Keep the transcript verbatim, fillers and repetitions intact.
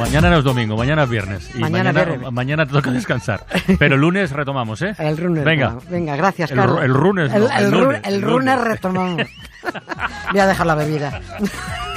Mañana no es domingo, mañana es viernes. Y Mañana mañana, viernes. mañana te toca descansar. Pero el lunes retomamos, ¿eh? El lunes. Venga. Venga, gracias, El, Carlos. ru- el lunes, no, El, el el, lunes, el el lunes lunes. retomamos. Voy a dejar la bebida.